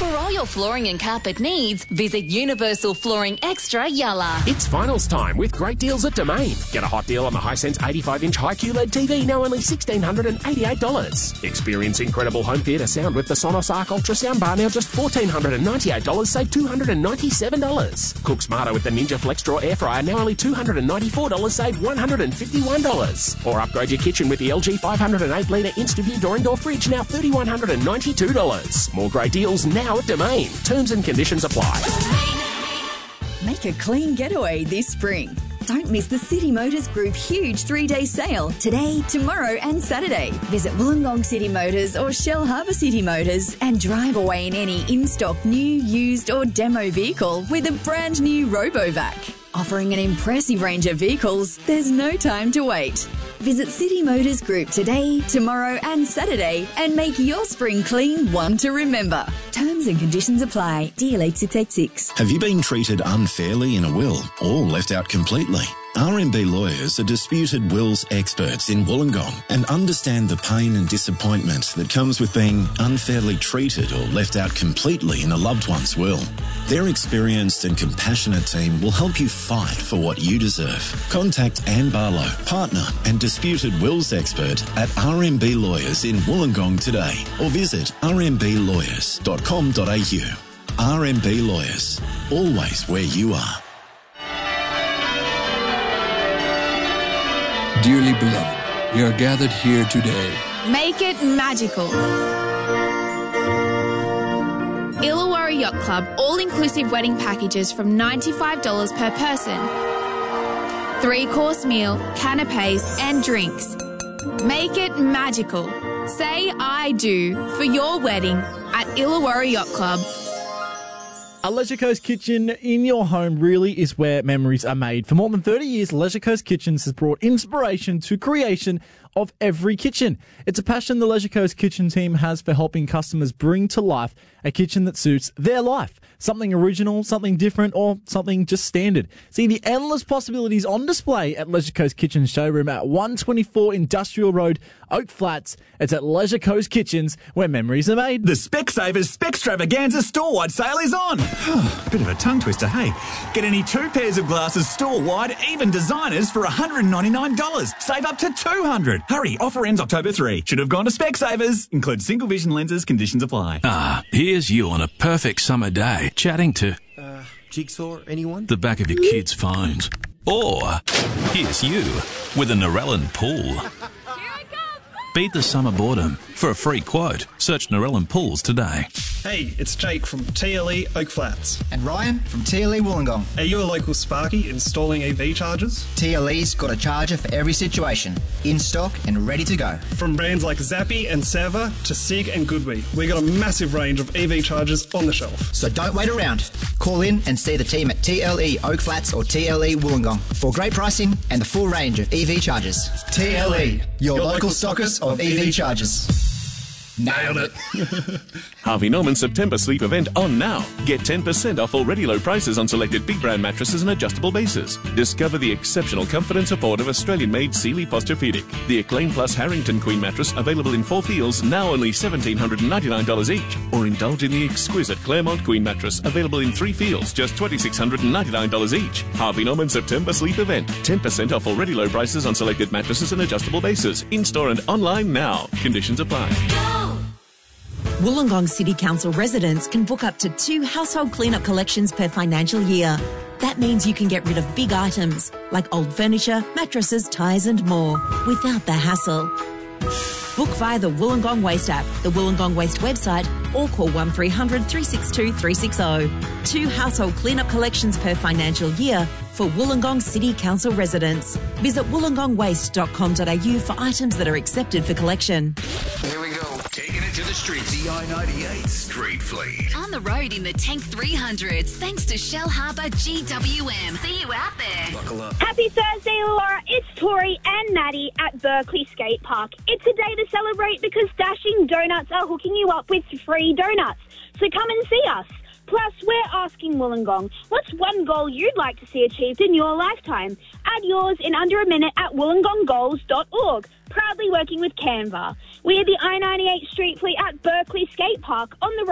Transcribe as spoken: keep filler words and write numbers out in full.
For all your flooring and carpet needs, visit Universal Flooring Extra Yalla. It's finals time with great deals at Domain. Get a hot deal on the Hisense eighty-five inch high Q L E D T V, now only one thousand six hundred eighty-eight dollars. Experience incredible home theatre sound with the Sonos Arc Ultrasound Bar, now just one thousand four hundred ninety-eight dollars, save two hundred ninety-seven dollars. Cook smarter with the Ninja Flex Draw Air Fryer, now only two hundred ninety-four dollars, save one hundred fifty-one dollars. Or upgrade your kitchen with the L G five oh eight litre InstaView door and door fridge, now three thousand one hundred ninety-two dollars. More great deals now at Domain. Terms and conditions apply. Make a clean getaway this spring. Don't miss the City Motors Group huge three-day sale today, tomorrow and Saturday. Visit Wollongong City Motors or Shell Harbour City Motors and drive away in any in-stock new, used or demo vehicle with a brand new RoboVac. Offering an impressive range of vehicles, there's no time to wait. Visit City Motors Group today, tomorrow and Saturday and make your spring clean one to remember. Terms and conditions apply. D L eight six eight six. Have you been treated unfairly in a will or left out completely? R M B Lawyers are disputed wills experts in Wollongong and understand the pain and disappointment that comes with being unfairly treated or left out completely in a loved one's will. Their experienced and compassionate team will help you fight for what you deserve. Contact Anne Barlow, partner and disputed wills expert at R M B Lawyers in Wollongong today or visit r m b lawyers dot com dot a u. R M B Lawyers, always where you are. Dearly beloved, we are gathered here today. Make it magical. Illawarra Yacht Club all-inclusive wedding packages from ninety-five dollars per person. Three-course meal, canapes and drinks. Make it magical. Say I do for your wedding at Illawarra Yacht Club. A Leisure Coast Kitchen in your home really is where memories are made. For more than thirty years, Leisure Coast Kitchens has brought inspiration to creation of every kitchen. It's a passion the Leisure Coast Kitchen team has for helping customers bring to life a kitchen that suits their life. Something original, something different, or something just standard. See the endless possibilities on display at Leisure Coast Kitchen showroom at one twenty-four Industrial Road, Oak Flats. It's at Leisure Coast Kitchens where memories are made. The Specsavers Specstravaganza store-wide sale is on. Bit of a tongue twister, hey? Get any two pairs of glasses store-wide, even designers, for one hundred ninety-nine dollars. Save up to two hundred dollars. Hurry, offer ends October third. Should have gone to Specsavers. Include single vision lenses, conditions apply. Ah, here's you on a perfect summer day, chatting to... Uh, Jigsaw, anyone? The back of your kids' phones. Or, here's you with a Narellan pool. Beat the summer boredom. For a free quote, search Narellan Pools today. Hey, it's Jake from T L E Oak Flats. And Ryan from T L E Wollongong. Are you a local Sparky installing E V chargers? T L E's got a charger for every situation. In stock and ready to go. From brands like Zappy and Serva to Sig and Goodwee, we got a massive range of E V chargers on the shelf. So don't wait around. Call in and see the team at T L E Oak Flats or T L E Wollongong for great pricing and the full range of E V chargers. T L E, your, your local stockist of E V chargers. Nailed it. Harvey Norman September sleep event on now. Get ten percent off already low prices on selected big brand mattresses and adjustable bases. Discover the exceptional comfort and support of Australian-made Sealy Posturepedic. The Acclaim Plus Harrington Queen mattress available in four feels, now only one thousand seven hundred ninety-nine dollars each. Or indulge in the exquisite Claremont Queen mattress available in three feels, just two thousand six hundred ninety-nine dollars each. Harvey Norman September sleep event. ten percent off already low prices on selected mattresses and adjustable bases. In-store and online now. Conditions apply. Wollongong City Council residents can book up to two household clean-up collections per financial year. That means you can get rid of big items like old furniture, mattresses, tyres and more without the hassle. Book via the Wollongong Waste app, the Wollongong Waste website or call one three hundred, three six two, three six zero. Two household clean-up collections per financial year for Wollongong City Council residents. Visit wollongong waste dot com dot a u for items that are accepted for collection. Here we go. Taking it to the streets. The I ninety-eight Street Fleet. On the road in the Tank three hundreds, thanks to Shell Harbour G W M. See you out there. Buckle up. Happy Thursday, Laura. It's Tori and Maddie at Berkeley Skate Park. It's a day to celebrate because Dashing Donuts are hooking you up with free donuts. So come and see us. Plus, we're asking Wollongong, what's one goal you'd like to see achieved in your lifetime? Add yours in under a minute at wollongong goals dot org. Proudly working with Canva. We're the I ninety-eight Street Fleet at Berkeley Skate Park on the